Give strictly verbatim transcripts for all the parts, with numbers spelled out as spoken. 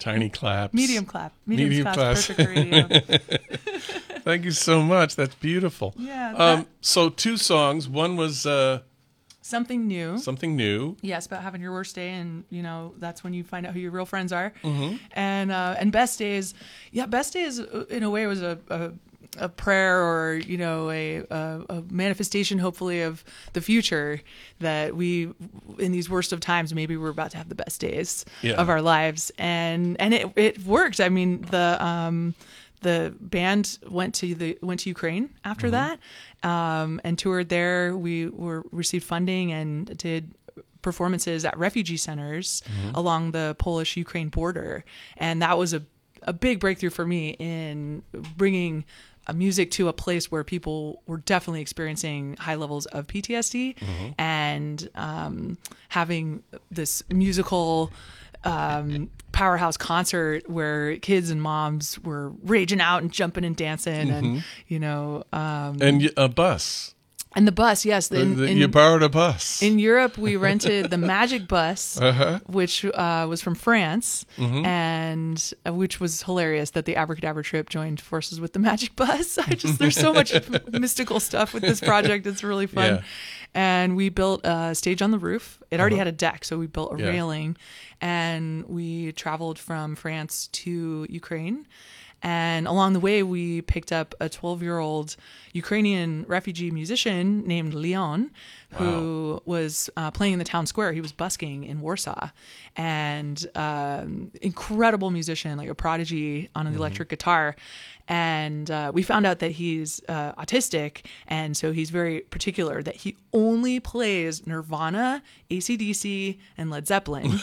Tiny claps. Medium clap. Medium, Medium claps. claps. Perfect radio. Thank you so much. That's beautiful. Yeah. Um, that- so two songs. One was uh, something new. something new. Yes, about having your worst day, and you know that's when you find out who your real friends are. Mm-hmm. And uh, and best days, yeah, best days uh, in a way was a, a a prayer or you know a, a a manifestation, hopefully, of the future, that we in these worst of times maybe we're about to have the best days Yeah. of our lives, and and it it worked. I mean the um. The band went to the went to Ukraine after Mm-hmm. that, um, and toured there. We were received funding and did performances at refugee centers Mm-hmm. along the Polish-Ukraine border, and that was a a big breakthrough for me in bringing uh, music to a place where people were definitely experiencing high levels of P T S D, Mm-hmm. and um, having this musical um, powerhouse concert where kids and moms were raging out and jumping and dancing, and you know, um, And y- a bus. and the bus, yes, in, The- in, you borrowed a bus. in Europe we rented the Magic Bus, uh-huh. which uh, was from France, and uh, which was hilarious that the Abracadabra trip joined forces with the Magic Bus. I just there's so much mystical stuff with this project. It's really fun. Yeah. And we built a stage on the roof. It already had a deck, so we built a Yeah. railing, and we traveled from France to Ukraine. And along the way, we picked up a twelve-year-old Ukrainian refugee musician named Leon, who was uh, playing in the town square. He was busking in Warsaw, and um, incredible musician, like a prodigy on an electric guitar. And uh, we found out that he's uh, autistic, and so he's very particular that he only plays Nirvana, A C D C, and Led Zeppelin.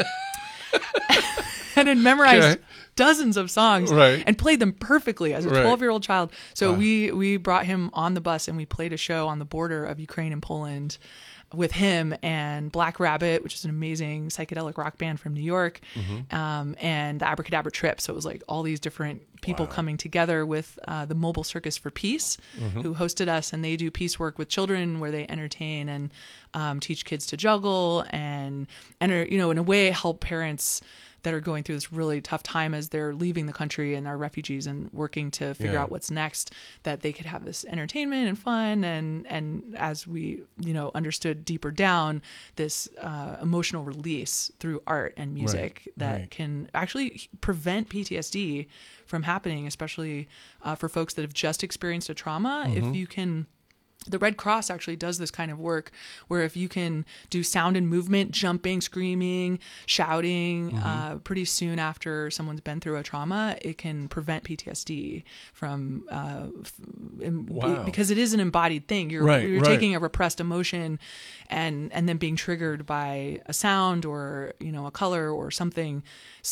And had memorized Okay. dozens of songs, Right. and played them perfectly as a Right. twelve-year-old child. So Wow. we we brought him on the bus, and we played a show on the border of Ukraine and Poland with him and Black Rabbit, which is an amazing psychedelic rock band from New York, Mm-hmm. um, and the Abracadabra Trip. So it was like all these different people coming together with uh, the Mobile Circus for Peace, Mm-hmm. who hosted us, and they do peace work with children where they entertain and um, teach kids to juggle and enter, you know, in a way help parents that are going through this really tough time as they're leaving the country and are refugees and working to figure Yeah. out what's next, that they could have this entertainment and fun. And, and as we, you know, understood deeper down, this uh, emotional release through art and music Right, that right. can actually prevent P T S D from happening, especially uh, for folks that have just experienced a trauma. Mm-hmm. If you can... The Red Cross actually does this kind of work where if you can do sound and movement, jumping, screaming, shouting, Mm-hmm. uh, pretty soon after someone's been through a trauma, it can prevent P T S D from, uh, f- em- Wow. because it is an embodied thing. You're, Right, you're right. taking a repressed emotion and, and then being triggered by a sound or, you know, a color or something.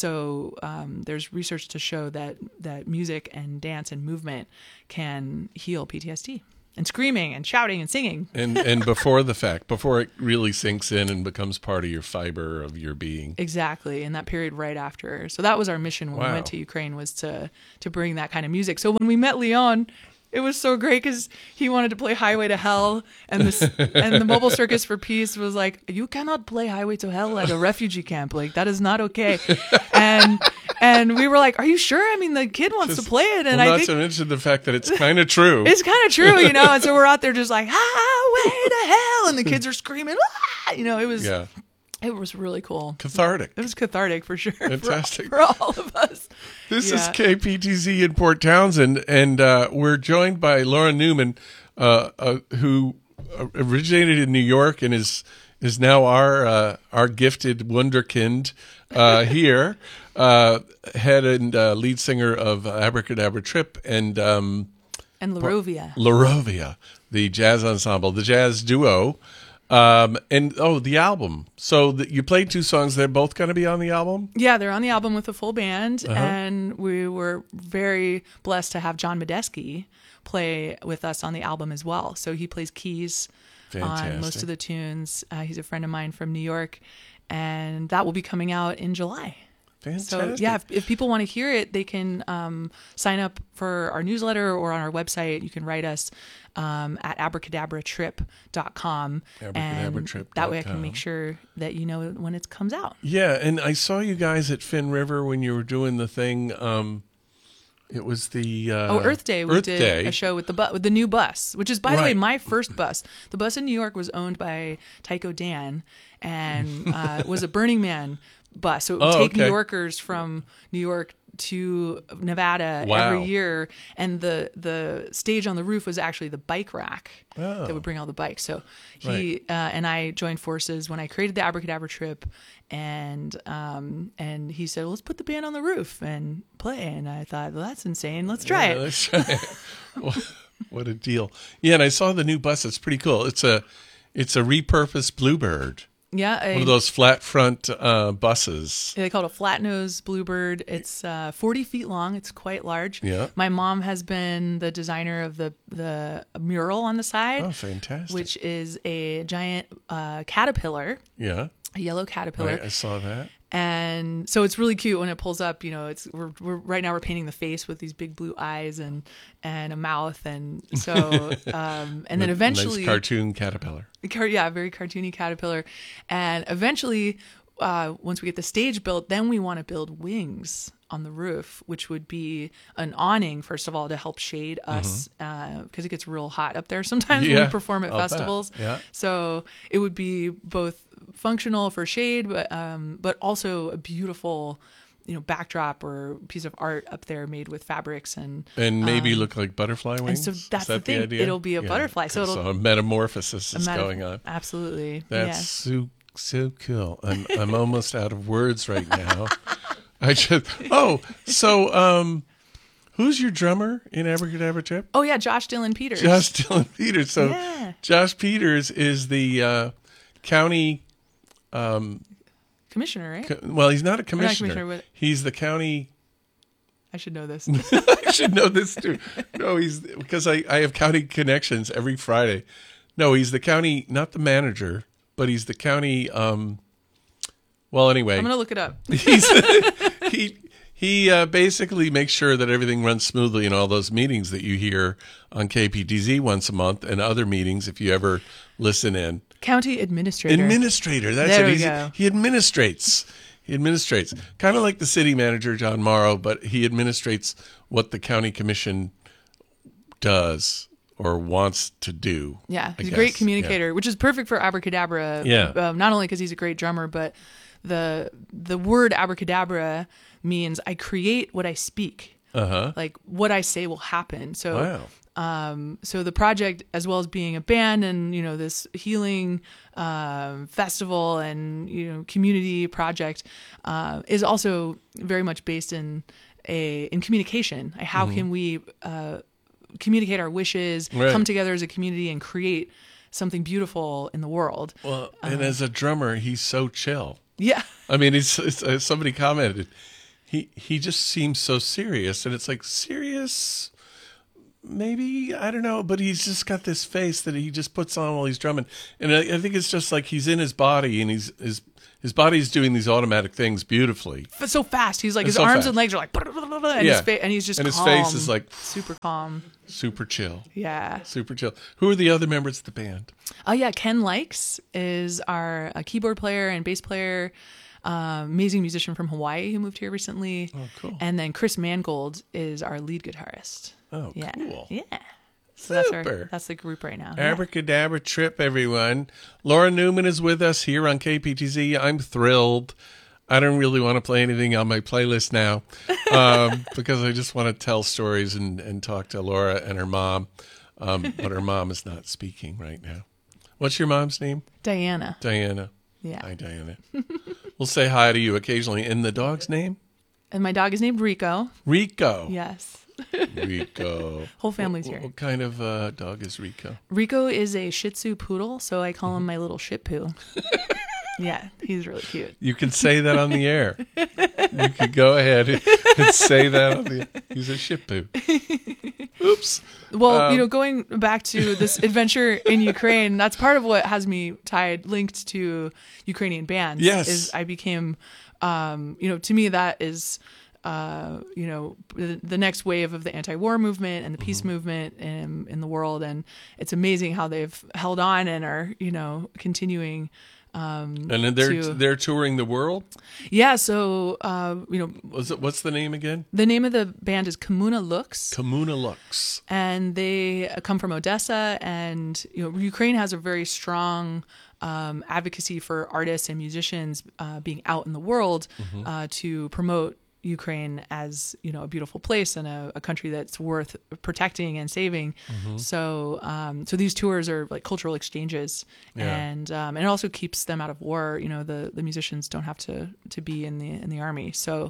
So um, there's research to show that, that music and dance and movement can heal P T S D. And screaming and shouting and singing. and and before the fact, before it really sinks in and becomes part of your fiber of your being. Exactly. In that period right after. So that was our mission when Wow. we went to Ukraine, was to to bring that kind of music. So when we met Leon, it was so great because he wanted to play Highway to Hell, and this and the Mobile Circus for Peace was like, you cannot play Highway to Hell at a refugee camp. Like, that is not okay. And and we were like, are you sure? I mean, the kid wants Just- to play it, and well, I not think to mention the fact that it's kind of true. it's kind of true, you know. And so we're out there just like, Highway to Hell, and the kids are screaming, ah! You know, it was yeah, it was really cool. cathartic. It was cathartic for sure. for- Fantastic. For, all of us. This is Yeah. K P T Z in Port Townsend, and uh, we're joined by Laura Newman, uh, uh, who originated in New York and is is now our uh, our gifted wunderkind uh, here, uh, head and uh, lead singer of Abracadabra Trip and um, And Larovia. Larovia, the jazz ensemble, the jazz duo. Um, and oh, the album. So the, you played two songs. They're both going to be on the album. Yeah, they're on the album with a full band, Uh-huh. and we were very blessed to have John Medeski play with us on the album as well. So he plays keys on most Fantastic. of the tunes. Uh, he's a friend of mine from New York, and that will be coming out in July. Fantastic. So yeah, if, if people want to hear it, they can um, sign up for our newsletter or on our website. You can write us um, at abracadabra trip dot com. abracadabra trip dot com. And that way I can make sure that you know when it comes out. Yeah, and I saw you guys at Finn River when you were doing the thing. Um, it was the uh, oh Earth Day. We Earth did Day. a show with the bu- with the new bus, which is by the way Right. my first bus. The bus in New York was owned by Tycho Dan and uh, was a Burning Man bus. So it would Oh, take okay. New Yorkers from New York to Nevada Wow. every year, and the the stage on the roof was actually the bike rack Oh. that would bring all the bikes. So he uh, and I joined forces when I created the Abracadabra Trip, and um, and he said, well, let's put the band on the roof and play. And I thought, well, that's insane. Let's try Yeah, it. let's try it. What- What a deal! Yeah, and I saw the new bus. It's pretty cool. It's a it's a repurposed Bluebird, Yeah, I, one of those flat front uh, buses. they call it a flat nose Bluebird. It's uh, forty feet long. It's quite large. Yeah. My mom has been the designer of the the mural on the side, Oh, fantastic! which is a giant uh, caterpillar, yeah, a yellow caterpillar. right, I saw that. And so it's really cute when it pulls up. You know, it's we're, we're right now we're painting the face with these big blue eyes and and a mouth, and so um, and then A eventually, nice cartoon caterpillar. car- yeah, very cartoony caterpillar, and eventually, uh, once we get the stage built, then we want to build wings on the roof, which would be an awning first of all to help shade us because it gets real hot up there sometimes when Mm-hmm. Yeah, we perform at I'll bet. festivals. Yeah. So it would be both functional for shade, but um, but also a beautiful, you know, backdrop or piece of art up there made with fabrics and And maybe look like butterfly wings. so Is that's that the thing. idea? It'll be a butterfly, so it'll- a metamorphosis is a meta- going on. Absolutely, That's yes. so so cool. I'm I'm almost out of words right now. I just oh so um, who's your drummer in Abracadabra Trip? Oh yeah, Josh Dylan Peters. Josh Dylan Peters. So Yeah. Josh Peters is the uh, county. Commissioner, right? co- Well, he's not a commissioner. commissioner, but- He's the county. I should know this. I should know this too. No, he's because I, I have county connections every Friday. No, he's the county, not the manager, but he's the county. Um, well, anyway, I'm gonna look it up. he's he he uh, basically makes sure that everything runs smoothly in all those meetings that you hear on K P T Z once a month and other meetings if you ever listen in. County administrator. Administrator. That's There it. we He's, go. He administrates. He administrates. Kind of like the city manager, John Morrow, but he administrates what the county commission does or wants to do. Yeah, I he's a great guess. communicator, which is perfect for Abracadabra. Yeah. Um, not only because he's a great drummer, but the the word Abracadabra means I create what I speak. Uh huh. Like what I say will happen. So Wow. Um, so the project, as well as being a band and, you know, this healing um, festival and, you know, community project uh, is also very much based in a in communication. Like, how can we uh, communicate our wishes, Right. come together as a community and create something beautiful in the world? Well, and as a drummer, he's so chill. Yeah. I mean, it's, it's uh, somebody commented, he he just seems so serious, and it's like serious. Maybe, I don't know, but he's just got this face that he just puts on while he's drumming, and I, I think it's just like he's in his body, and he's his his body's doing these automatic things beautifully. But so fast. He's like, It's his so arms fast. and legs are like, and, Yeah. his, fa- and he's just And his calm, face is like- super calm. Super chill, Yeah. super chill. Who are the other members of the band? Oh yeah, Ken Likes is our uh, keyboard player and bass player, uh, amazing musician from Hawaii who moved here recently. Oh, cool. And then Chris Mangold is our lead guitarist. Oh, Yeah, cool. yeah. So that's our Super. that's the group right now. Yeah. Abracadabra Trip, everyone. Laura Newman is with us here on K P T Z. I'm thrilled. I don't really want to play anything on my playlist now um, because I just want to tell stories and, and talk to Laura and her mom. Um, but her mom is not speaking right now. What's your mom's name? Diana. Diana. Yeah. Hi, Diana. We'll say hi to you occasionally. And the dog's name? And my dog is named Rico. Rico. Yes. Rico. Whole family's what, here. What kind of uh, dog is Rico? Rico is a Shih Tzu poodle, so I call him my little shit poo. Yeah, he's really cute. You can say that on the air. You could go ahead and say that on the. He's a shih tzu. Oops. Well, Um, you know, going back to this adventure in Ukraine, that's part of what has me tied, linked to Ukrainian bands. Yes. Is I became, um, you know, to me that is, uh, you know, the, the next wave of the anti-war movement and the peace Mm-hmm. movement in, in the world. And it's amazing how they've held on and are, you know, continuing. And then they're to- they're touring the world. Yeah. So, uh, you know, Was it? What's the name again? the name of the band is Komuna Lux. Komuna Lux. And they come from Odessa, and you know Ukraine has a very strong um, advocacy for artists and musicians uh, being out in the world uh, to promote Ukraine as you know a beautiful place and a, a country that's worth protecting and saving. So, um, so these tours are like cultural exchanges, Yeah. and um, and it also keeps them out of war. You know, the, the musicians don't have to, to be in the in the army. So,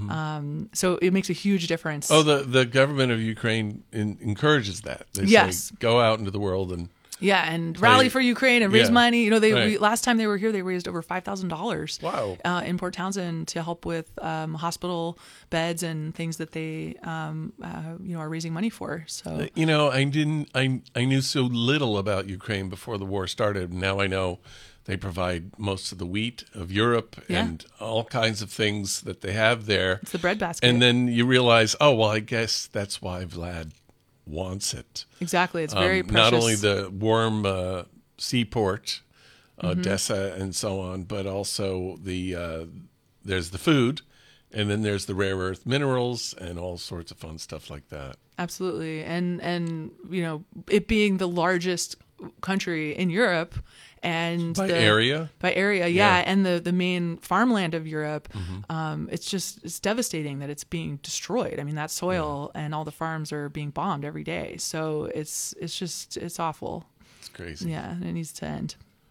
um, so it makes a huge difference. Oh, the the government of Ukraine in, encourages that. They Yes. say, go out into the world and Yeah, and rally for Ukraine and raise yeah. money. You know, they Right. we, last time they were here, they raised over five thousand dollars. Wow. Uh, in Port Townsend to help with um, hospital beds and things that they, um, uh, you know, are raising money for. So you know, I didn't. I I knew so little about Ukraine before the war started. Now I know they provide most of the wheat of Europe Yeah. and all kinds of things that they have there. it's the breadbasket. And then you realize, oh well, I guess that's why Vlad wants it. exactly, it's very Um, precious. not only the warm uh, seaport, Mm-hmm. Odessa, and so on, but also the uh, there's the food, and then there's the rare earth minerals and all sorts of fun stuff like that. Absolutely, and and you know, it being the largest country in Europe and By the, area? by area, yeah, Yeah. Mm-hmm. and the the main farmland of Europe. Um, it's just it's devastating that it's being destroyed. I mean, that soil and all the farms are being bombed every day. So it's it's just it's awful. It's crazy. Yeah, and it needs to end.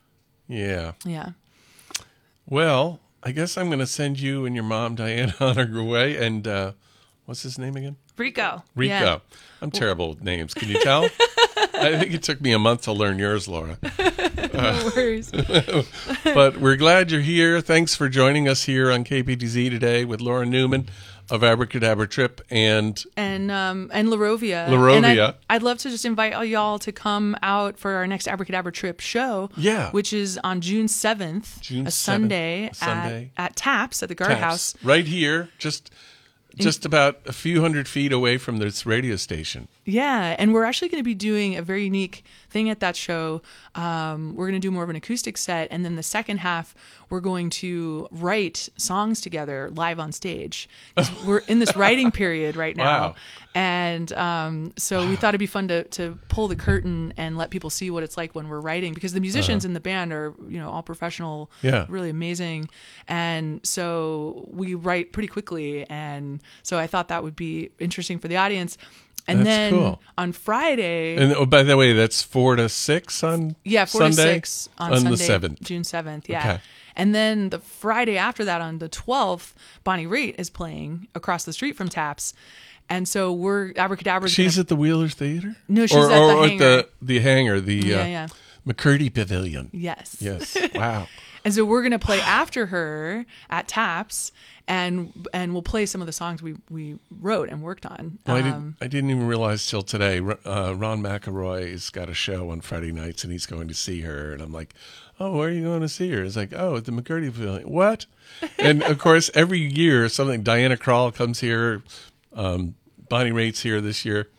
Yeah. Yeah. Well, I guess I'm going to send you and your mom, Diana, on our way. And uh, what's his name again? Rico. Rico. Yeah. I'm terrible with names. Can you tell? I think it took me a month to learn yours, Laura. No worries. But we're glad you're here. Thanks for joining us here on K P T Z today with Laura Newman of Abracadabra Trip and and um and Larovia. Larovia. And I'd, I'd love to just invite all y'all to come out for our next Abracadabra Trip show. Yeah. Which is on June seventh, June a seventh, Sunday, a Sunday. At, at Taps at the guardhouse. Taps, right here, just just about a few hundred feet away from this radio station. Yeah, and we're actually going to be doing a very unique thing at that show. Um, we're going to do more of an acoustic set, and then the second half, we're going to write songs together live on stage. 'Cause we're in this writing period right now, Wow. and um, so we thought it'd be fun to to pull the curtain and let people see what it's like when we're writing, because the musicians in the band are you know all professional, Yeah. really amazing, and so we write pretty quickly, and so I thought that would be interesting for the audience. And That's then cool. on Friday, And oh, by the way, that's four to six on yeah, four Sunday? to six on, Sunday, the seventh. June seventh. Yeah. Okay. And then the Friday after that, on the twelfth, Bonnie Raitt is playing across the street from Taps. And so we're Abracadabra. She's at the Wheelers Theater? No, she's or, at the or Hangar. the the hangar, the Yeah, uh, yeah. McCurdy Pavilion. Yes. Yes. Wow. And so we're gonna play after her at Taps, and and we'll play some of the songs we, we wrote and worked on. Well, I, Um, didn't, I didn't even realize till today. Uh, Ron McElroy's got a show on Friday nights, and he's going to see her. And I'm like, "Oh, where are you going to see her?" It's like, "Oh, at the McCurdy Pavilion." What? And of course, every year something. Diana Krall comes here. Um, Bonnie Raitt's here this year.